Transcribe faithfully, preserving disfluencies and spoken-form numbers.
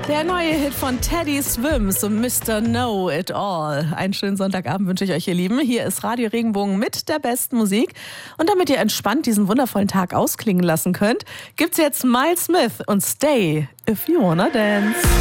Der neue Hit von Teddy Swims und Mister Know It All. Einen schönen Sonntagabend wünsche ich euch, ihr Lieben. Hier ist Radio Regenbogen mit der besten Musik. Und damit ihr entspannt diesen wundervollen Tag ausklingen lassen könnt, gibt's jetzt Miles Smith und Stay If You Wanna Dance.